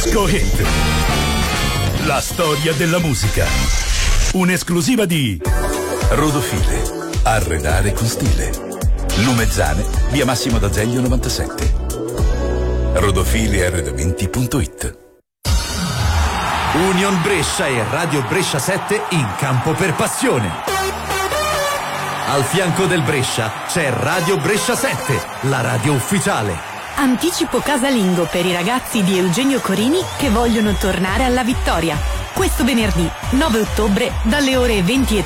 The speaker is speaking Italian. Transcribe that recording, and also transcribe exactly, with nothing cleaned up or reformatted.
Disco Hit. La storia della musica. Un'esclusiva di Rodofile. Arredare con stile. Lumezzane, via Massimo d'Azeglio novantasette. Rodofile arredamenti punto it. Union Brescia e Radio Brescia sette in campo per passione. Al fianco del Brescia c'è Radio Brescia sette, la radio ufficiale. Anticipo casalingo per i ragazzi di Eugenio Corini che vogliono tornare alla vittoria. Questo venerdì nove ottobre dalle ore venti e